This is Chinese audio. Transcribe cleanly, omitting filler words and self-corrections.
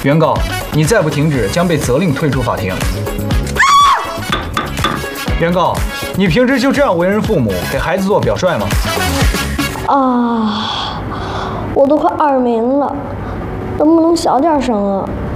原告，你再不停止，将被责令退出法庭。原告，你平时就这样为人父母，给孩子做表率吗？ 啊，我都快耳鸣了，能不能小点声啊？